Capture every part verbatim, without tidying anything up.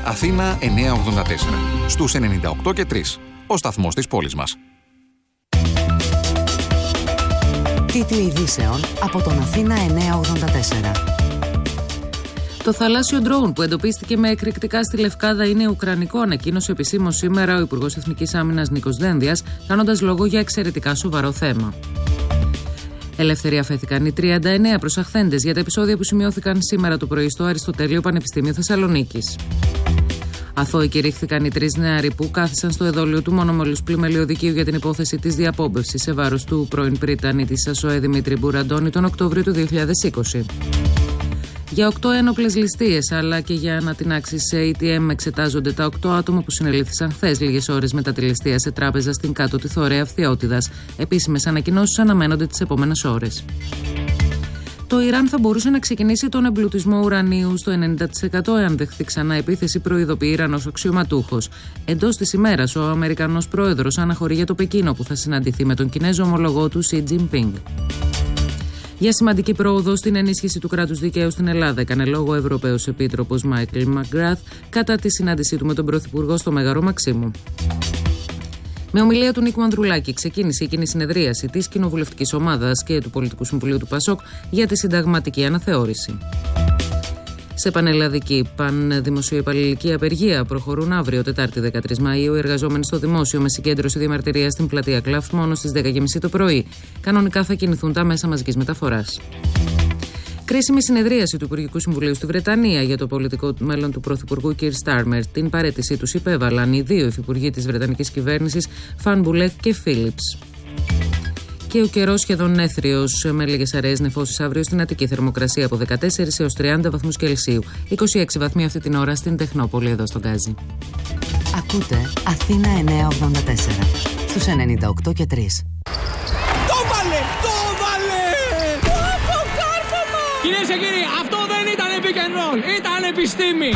Αθήνα εννιακόσια ογδόντα τέσσερα. Στους ενενήντα οκτώ και τρία. Ο σταθμός της πόλης μας. Τίτλοι ειδήσεων από τον Αθήνα εννιακόσια ογδόντα τέσσερα. Το θαλάσσιο ντρόουν που εντοπίστηκε με εκρηκτικά στη Λευκάδα είναι ουκρανικό, ανακοίνωσε επισήμως σήμερα ο Υπουργός Εθνικής Άμυνας Νίκος Δένδιας, κάνοντας λόγο για εξαιρετικά σοβαρό θέμα. Ελεύθεροι αφέθηκαν οι τριάντα εννέα προσαχθέντες για τα επεισόδια που σημειώθηκαν σήμερα το πρωί στο Αριστοτέλειο Πανεπιστήμιο Θεσσαλονίκης. Αθώοι κηρύχθηκαν οι τρεις νεαροί που κάθισαν στο εδόλιο του μονομελούς πλημελιωδικείου για την υπόθεση της διαπόμπευσης σε βάρος του πρώην πρίτανη της ΑΣΟΕ Δημήτρη Μπουραντώνη τον Οκτώβριο του δύο χιλιάδες είκοσι. Για οκτώ ένοπλες ληστείες αλλά και για ανατινάξεις σε έι τι εμ εξετάζονται τα οκτώ άτομα που συνελήφθησαν χθες λίγες ώρες μετά τη ληστεία σε τράπεζα στην κάτω τη Θωρέα Φθιώτιδας. Επίσημες ανακοινώσεις αναμένονται τις επόμενες ώρες. Το Ιράν θα μπορούσε να ξεκινήσει τον εμπλουτισμό ουρανίου στο ενενήντα τοις εκατό εάν δεχθεί ξανά επίθεση, προειδοποιεί Ιρανός αξιωματούχος. Εντός της ημέρας, ο Αμερικανός πρόεδρος αναχωρεί για το Πεκίνο που θα συναντηθεί με τον Κινέζο ομολογό του Σι Τζινπίνγκ. Για σημαντική πρόοδο στην ενίσχυση του κράτους δικαίου στην Ελλάδα, έκανε λόγο ο Ευρωπαίος Επίτροπος Μάικλ Μακγκράθ κατά τη συνάντησή του με τον Πρωθυπουργό στο Μέγαρο Μαξίμου. Με ομιλία του Νίκου Ανδρουλάκη ξεκίνησε η κοινή συνεδρίαση της Κοινοβουλευτικής Ομάδας και του Πολιτικού Συμβουλίου του ΠΑΣΟΚ για τη συνταγματική αναθεώρηση. Σε πανελλαδική πανδημοσιοϊπαλληλική απεργία προχωρούν αύριο, Τετάρτη δεκατρείς Μαΐου, οι εργαζόμενοι στο δημόσιο με συγκέντρωση διαμαρτυρία στην πλατεία Κλαφ μόνο στις δέκα και μισή το πρωί. Κανονικά θα κινηθούν τα μέσα μαζικής μεταφοράς. Κρίσιμη συνεδρίαση του Υπουργικού Συμβουλίου στη Βρετανία για το πολιτικό μέλλον του Πρωθυπουργού Κιρ Στάρμερ. Την παραίτησή τους υπέβαλαν οι δύο υφυπουργοί της Βρετανικής κυβέρνησης, Φαν Μπουλέχ και Φίλιπς. Και ο καιρός σχεδόν έθριος, με λίγες αραιές νεφώσεις αύριο στην Αττική, θερμοκρασία από δεκατέσσερα έως τριάντα βαθμούς Κελσίου. είκοσι έξι βαθμοί αυτή την ώρα στην Τεχνόπολη, εδώ στον Γκάζι. Ακούτε Αθήνα εννιακόσια ογδόντα τέσσερα στους ενενήντα οκτώ και τρία. Το βάλε! Το βάλε! Το κάρφωμα! Κυρίες και κύριοι, αυτό δεν ήταν pick and roll, ήταν επιστήμη!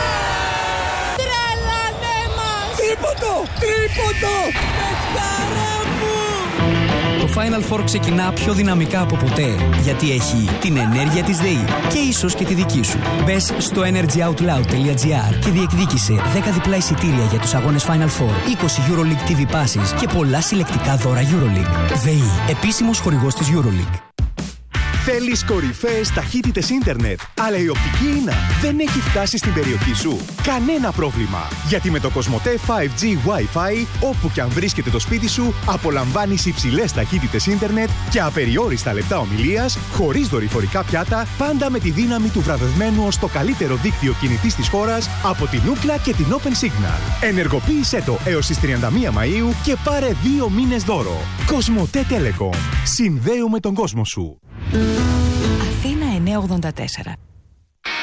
Τρελανέ μας! Τρίποντο! Τρίποντο! Πεχτάρα μου! Το Final Four ξεκινά πιο δυναμικά από ποτέ, γιατί έχει την ενέργεια της ΔΕΗ και ίσως και τη δική σου. Μπες στο energyoutloud τελεία τζι άρ και διεκδίκησε δέκα διπλά εισιτήρια για τους αγώνες Final Four, είκοσι EuroLeague τι βι Passes και πολλά συλλεκτικά δώρα EuroLeague. ΔΕΗ, επίσημος χορηγός της EuroLeague. Θέλεις κορυφαίες ταχύτητες ίντερνετ, αλλά η οπτική ίνα δεν έχει φτάσει στην περιοχή σου? Κανένα πρόβλημα, γιατί με το Κοσμοτέ φάιβ τζι Wi-Fi, όπου και αν βρίσκεται το σπίτι σου, απολαμβάνεις υψηλές ταχύτητες ίντερνετ και απεριόριστα λεπτά ομιλίας, χωρίς δορυφορικά πιάτα, πάντα με τη δύναμη του βραβευμένου ως το καλύτερο δίκτυο κινητής της χώρας από την Ookla και την Open Signal. Ενεργοποίησέ το έως τις τριάντα μία Μαΐου και πάρε δύο μήνες δώρο. Κοσμοτέ Telecom. Συνδέουμε τον κόσμο σου. Αθήνα εννιακόσια ογδόντα τέσσερα.